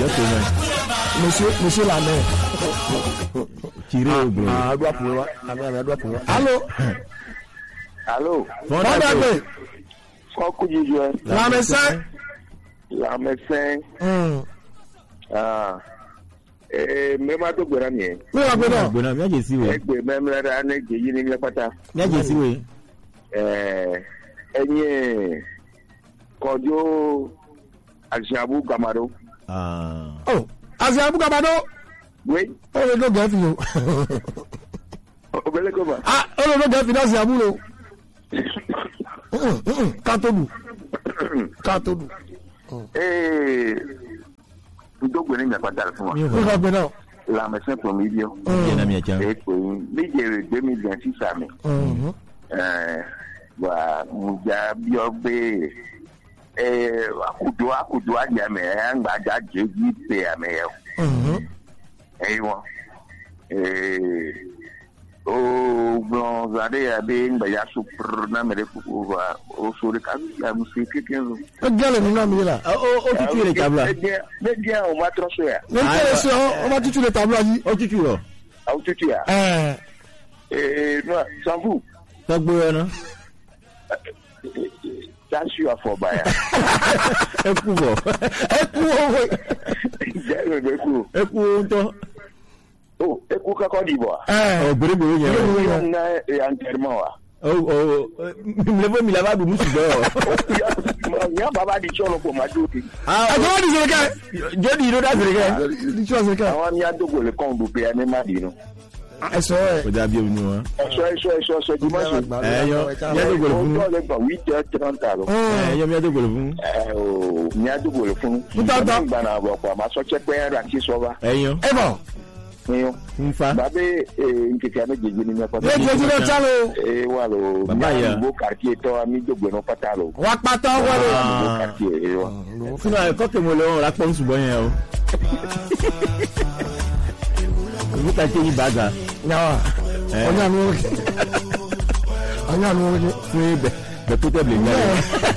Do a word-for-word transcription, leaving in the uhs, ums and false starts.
Bientôt, mais. Monsieur, monsieur la mère. Tiré au bleu. Ah, doit pour moi. Ah, mais doit pour moi. Allô? Allô? Bon d'appel. Franco Djoué. La médecin? La médecin. Hum. Ah. Eh, même à tout le monde. Oui, la bonne. Bonne, bien Jessie, oui. Eh, même la année que j'ai eu pas ta. Bien Jessie, oui. Eh, eh, Kodio Ajabu Gamado. Ah. Oh, Ajabu Gamado? Oui. Oh, le nom d'un film. Au bel comment? Ah, oh, le nom d'un film, Ajabu, là. Kantobou. Kantobou. Eh, donc, vous n'avez pas d'alpha. Oui, la bonne. La médecin pour milieu. Bien américain. Et puis, deux mille vingt-six, ça m'est. Euh, voilà, nous avons bien eh, akudo akudo adiame anga jaje gipe ame Mhm. eh won eh o blon zade abe ngba ya super na mere ku va o sori ka ya musiki kenzo E gale ni na mi la. Oh, oh, tu tues les tableaux. mais bien on va transférer Mais quelle est on va tuer les tableaux là. Oh, tu tues là. au tutu ya Eh. eh no sans vous T'as beau, non? ça suis à fort baya Un coup, bon. E ku o. je me coup Un coup, toi. oh e ku ka Côte d'Ivoire Eh. Oh, bref, bref, bref. on a un enterrement wa Oh, oh, me lève, me lève, nous sommes dehors. ya baba di cholo ko majuti Ah, Ah, comment dis-tu le Jody, il doit être Dis-tu le gars? àwọn mi adogo le kon bu pe ani ma di no Ah, eso é. Faut dire bienvenue, hein. eso eso eso eso dimanche Eh, yo, il y a de gros on fous. doit le ba huit heures trente alors Eh, yo, il y a de gros fous. eh o mi adogo le fun Ntata. gba na bo kwa ma so che pe ra ki so ba Eh, yo, Eh bon. yo une femme. babe eh nkeke ame jeje ni me pa Le Jésus le chalo. eh wa lo Baba mi ya. bo quartier to ami dogo no pata lo Wa pata wa le. bo Ah. quartier eh wa Sinon, quand tu me l'as, on la prend sous bon, hein. Vous t'achetez une bagarre. Na wa. Eh. Onya nu. Onya nu. Oui, ben, ben, tout est blindé.